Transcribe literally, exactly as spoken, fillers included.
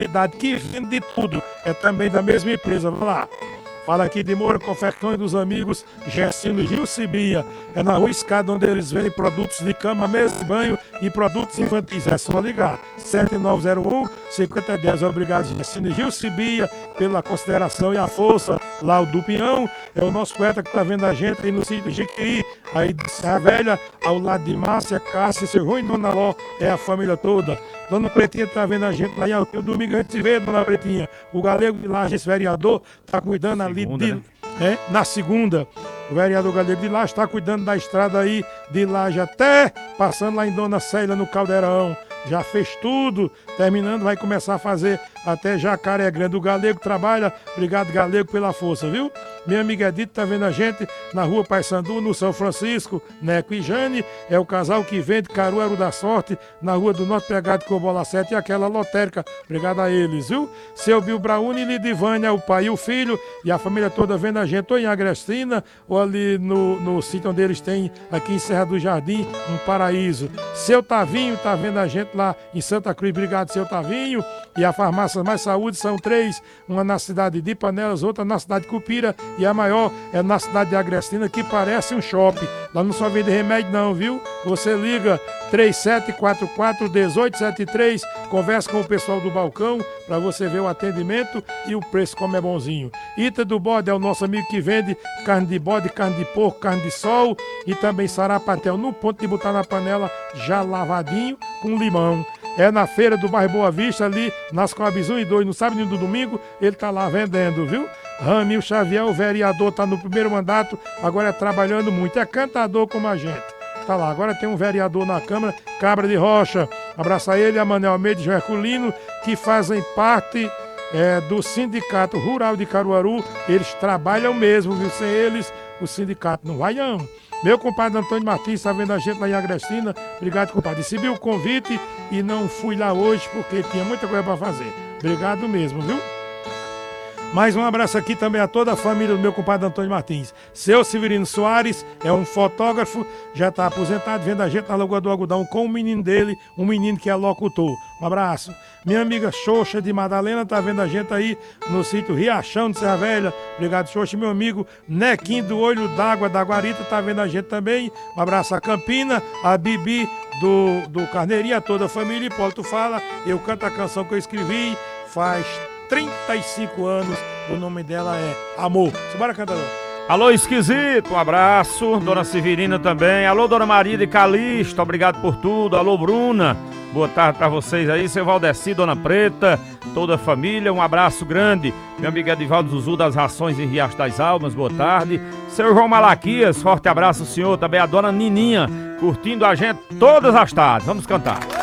unidade que vende de tudo. É também da mesma empresa. Vamos lá. Fala aqui de Moura Confecções dos amigos Gessino e Gil Cibia. É na Rua Escada, onde eles vendem produtos de cama, mesa de banho e produtos infantis. É só ligar. sete nove zero um, cinco zero um zero. Obrigado, Gessino e Gil Cibia, pela consideração e a força. Lá o do Pinhão é o nosso poeta que está vendo a gente aí no sítio Jiquiri, aí de Serra Velha, ao lado de Márcia, Cássia, seu Rui e Dona Ló. É a família toda. Dona Pretinha tá vendo a gente lá em Alquim. Domingo a gente se vê, Dona Pretinha. O Galego de Laje, esse vereador, tá cuidando ali Segunda, de... né? É, na segunda. O vereador Galego de Laje está cuidando da estrada aí de Laje até passando lá em Dona Célia, no Caldeirão. Já fez tudo, terminando, vai começar a fazer até Jacaré Grande. O Galego trabalha, obrigado Galego pela força, viu? Minha amiga Edith tá vendo a gente na rua Paysandu, no São Francisco, Neco e Jane. É o casal que vende Caruaru da Sorte, na rua do Norte Pegado com Bola sete e aquela lotérica. Obrigado a eles, viu? Seu Bill Brauni e Lidivânia, o pai e o filho, e a família toda vendo a gente, ou em Agrestina, ou ali no, no sítio onde eles têm, aqui em Serra do Jardim, um paraíso. Seu Tavinho tá vendo a gente lá em Santa Cruz, obrigado, seu Tavinho. E a farmácia Mais Saúde são três, uma na cidade de Panelas, outra na cidade de Cupira, e a maior é na cidade de Agrestina, que parece um shopping. Lá não só vende remédio não, viu? Você liga três sete quatro quatro, um oito sete três, conversa com o pessoal do balcão para você ver o atendimento e o preço como é bonzinho. Ita do Bode é o nosso amigo que vende carne de bode, carne de porco, carne de sol e também sarapatel no ponto de botar na panela já lavadinho com limão. É na feira do bairro Boa Vista, ali nas Coabs um e dois, no sábado e no domingo, ele tá lá vendendo, viu? Ramil Xavier, o vereador, tá no primeiro mandato, agora é trabalhando muito, é cantador como a gente. Tá lá, agora tem um vereador na Câmara, Cabra de Rocha. Abraça ele, a Manel Almeida e João Herculino, que fazem parte é, do Sindicato Rural de Caruaru. Eles trabalham mesmo, viu? Sem eles, o sindicato não vai não. Meu compadre Antônio Martins está vendo a gente lá em Agrestina. Obrigado, compadre. Recebi o convite e não fui lá hoje porque tinha muita coisa para fazer. Obrigado mesmo, viu? Mais um abraço aqui também a toda a família do meu compadre Antônio Martins. Seu Severino Soares é um fotógrafo, já está aposentado, vendo a gente na Lagoa do Algodão com o menino dele, um menino que é locutor. Um abraço. Minha amiga Xoxa de Madalena está vendo a gente aí no sítio Riachão de Serra Velha. Obrigado, Xoxa. Meu amigo Nequinho do Olho d'Água da Guarita está vendo a gente também. Um abraço a Campina, a Bibi do, do Carneirinho, a toda a família. Hipólito fala, eu canto a canção que eu escrevi faz trinta e cinco anos, o nome dela é Amor. Bora, cantador. Alô, esquisito, um abraço. Dona Severina também. Alô, Dona Maria de Calixto, obrigado por tudo. Alô, Bruna, boa tarde pra vocês aí. Seu Valdeci, Dona Preta, toda a família, um abraço grande. Meu amigo Edivaldo Zuzu das Rações em Riacho das Almas, boa tarde. Seu João Malaquias, forte abraço, senhor. Também a Dona Nininha, curtindo a gente todas as tardes. Vamos cantar.